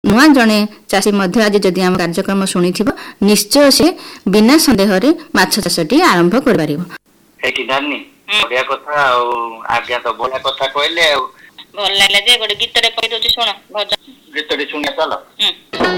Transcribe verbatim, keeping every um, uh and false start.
नुआ जड़े चाषी आज जदि आम कार्यक्रम शुणी निश्चय से बिना संदेह माछ चाषटी आरंभ कर भल लगे गोटे गीत शुण गीत शुणी चल।